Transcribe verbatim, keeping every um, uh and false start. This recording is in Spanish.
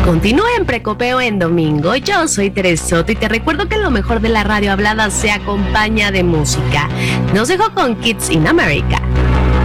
Continúa en Precopeo en domingo. Yo soy Teresa Soto y te recuerdo que lo mejor de la radio hablada se acompaña de música. Nos dejo con Kids in America.